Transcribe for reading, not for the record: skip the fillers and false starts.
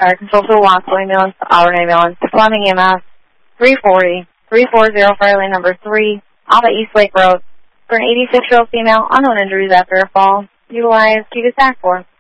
fire control to Wasco ambulance, Auburn ambulance, Fleming EMS, 340 fire lane number 3, off of East Lake Road, for an 86-year-old female, unknown injuries after a fall. Utilize Key to SAC 4.